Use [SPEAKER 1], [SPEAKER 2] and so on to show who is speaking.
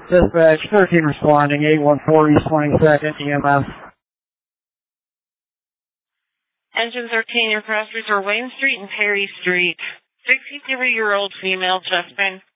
[SPEAKER 1] Dispatch 13 responding, 814 East 22nd EMS.
[SPEAKER 2] Engine 13, your crossers are Wayne Street and Perry Street. 63-year-old female, chest pain.